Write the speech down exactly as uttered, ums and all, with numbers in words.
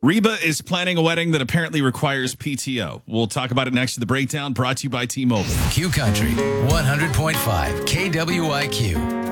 Reba is planning a wedding that apparently requires P T O. We'll talk about it next to the breakdown, brought to you by T-Mobile. Q Country, one hundred point five K W I Q.